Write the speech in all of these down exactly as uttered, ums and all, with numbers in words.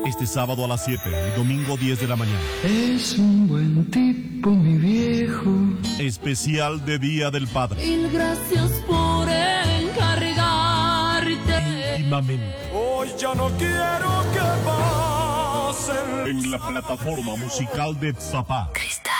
Este sábado a las siete y domingo diez de la mañana. Es un buen tipo, mi viejo. Especial de Día del Padre. Mil gracias por encargarte. Íntimamente. Hoy ya no quiero que pasen. En la plataforma musical de Zapá. Cristal.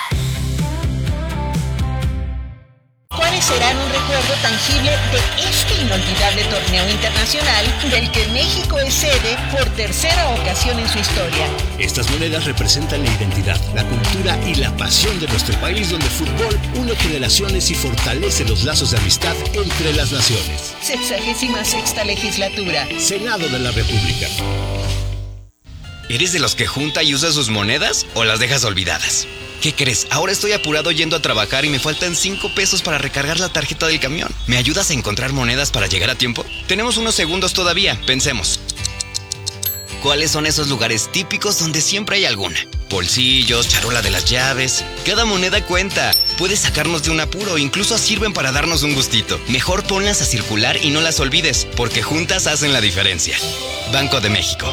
¿Cuáles serán un recuerdo tangible de este inolvidable torneo internacional del que México es sede por tercera ocasión en su historia? Estas monedas representan la identidad, la cultura y la pasión de nuestro país, donde el fútbol une generaciones y fortalece los lazos de amistad entre las naciones. Sexagésima sexta legislatura. Senado de la República. ¿Eres de los que junta y usa sus monedas o las dejas olvidadas? ¿Qué crees? Ahora estoy apurado yendo a trabajar y me faltan cinco pesos para recargar la tarjeta del camión. ¿Me ayudas a encontrar monedas para llegar a tiempo? Tenemos unos segundos todavía, pensemos. ¿Cuáles son esos lugares típicos donde siempre hay alguna? Bolsillos, charola de las llaves. Cada moneda cuenta. Puedes sacarnos de un apuro, incluso sirven para darnos un gustito. Mejor ponlas a circular y no las olvides, porque juntas hacen la diferencia. Banco de México.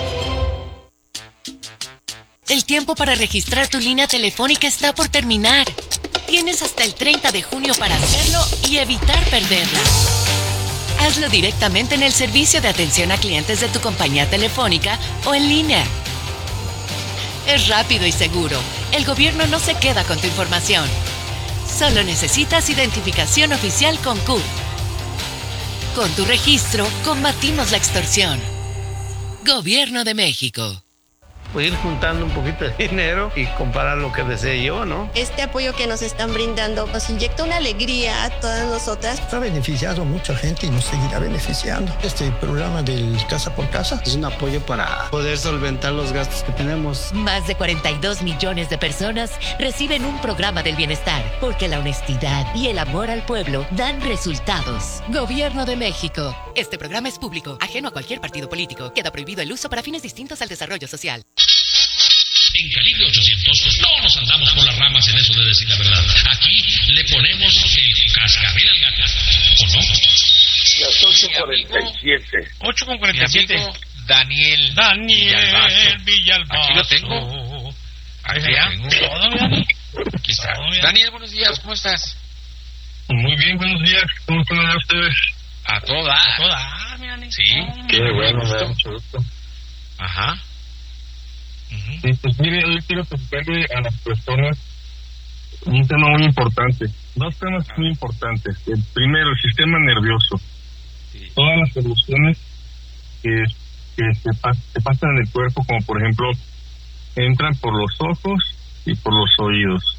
El tiempo para registrar tu línea telefónica está por terminar. Tienes hasta el treinta de junio para hacerlo y evitar perderla. Hazlo directamente en el servicio de atención a clientes de tu compañía telefónica o en línea. Es rápido y seguro. El gobierno no se queda con tu información. Solo necesitas identificación oficial con C U R. Con tu registro, combatimos la extorsión. Gobierno de México. Pues ir juntando un poquito de dinero y comprar lo que desee yo, ¿no? Este apoyo que nos están brindando nos inyecta una alegría a todas nosotras. Ha beneficiado a mucha gente y nos seguirá beneficiando. Este programa del Casa por Casa es un apoyo para poder solventar los gastos que tenemos. Más de cuarenta y dos millones de personas reciben un programa del bienestar, porque la honestidad y el amor al pueblo dan resultados. Gobierno de México. Este programa es público, ajeno a cualquier partido político. Queda prohibido el uso para fines distintos al desarrollo social. En Calibre ochocientos no nos andamos por las ramas en eso de decir la verdad. Aquí le ponemos el cascabel al gato, ¿o no? Las ocho cuarenta y siete. ocho con cuarenta y siete. Daniel. Daniel Villalbazo. Aquí lo tengo. Aquí lo tengo. Todo, Dani. Aquí está. Daniel, buenos días, ¿cómo estás? Muy bien, buenos días. ¿Cómo están ustedes? A toda. A toda, mi Dani. Sí. Qué bueno, me da mucho gusto. Ajá. Uh-huh. Sí, pues mire, hoy quiero presentarle a las personas un tema muy importante. Dos temas muy importantes. El primero, el sistema nervioso. Sí. Todas las emociones que, que se, pas, se pasan en el cuerpo, como por ejemplo, entran por los ojos y por los oídos.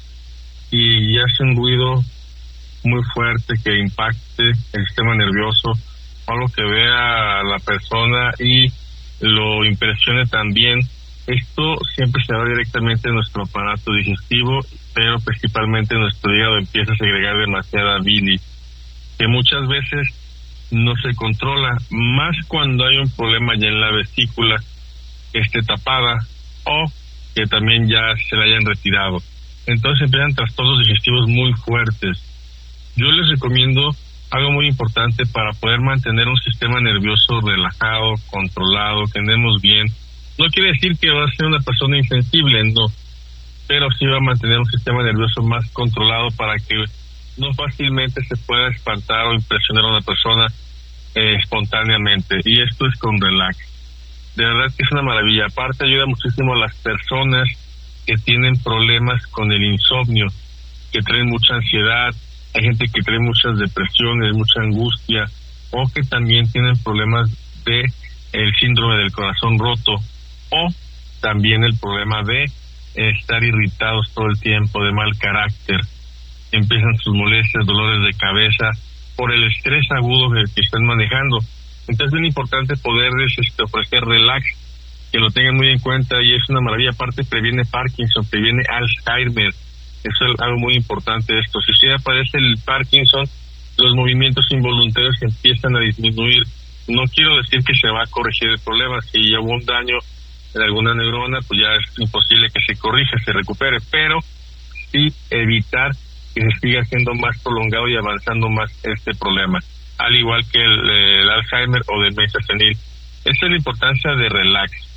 Y hace un ruido muy fuerte que impacte el sistema nervioso, algo que vea a la persona y lo impresione también. Esto siempre se va directamente a nuestro aparato digestivo, pero principalmente nuestro hígado empieza a segregar demasiada bilis, que muchas veces no se controla, más cuando hay un problema ya en la vesícula que esté tapada o que también ya se la hayan retirado. Entonces empiezan trastornos digestivos muy fuertes. Yo les recomiendo algo muy importante para poder mantener un sistema nervioso relajado, controlado, que andemos bien. No quiere decir que va a ser una persona insensible, no, pero sí va a mantener un sistema nervioso más controlado para que no fácilmente se pueda espantar o impresionar a una persona eh, espontáneamente. Y esto es con relax. De verdad que es una maravilla. Aparte ayuda muchísimo a las personas que tienen problemas con el insomnio, que traen mucha ansiedad. Hay gente que trae muchas depresiones, mucha angustia, o que también tienen problemas de el síndrome del corazón roto, o también el problema de eh, estar irritados todo el tiempo, de mal carácter. Empiezan sus molestias, dolores de cabeza, por el estrés agudo que, que están manejando. Entonces es bien importante poderles este, ofrecer relax, que lo tengan muy en cuenta, y es una maravilla. Aparte previene Parkinson, previene Alzheimer. Eso es algo muy importante esto. Si se aparece el Parkinson, los movimientos involuntarios empiezan a disminuir. No quiero decir que se va a corregir el problema. Si ya hubo un daño en alguna neurona, pues ya es imposible que se corrija, se recupere, pero sí evitar que se siga siendo más prolongado y avanzando más este problema, al igual que el, el Alzheimer o demencia senil. Esa es la importancia de relax.